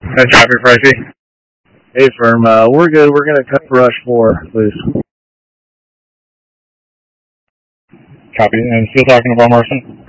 That's Traffic Pricey. Hey, firm. We're good. We're going to cut for rush 4, please. Copy. And still talking about Morrison?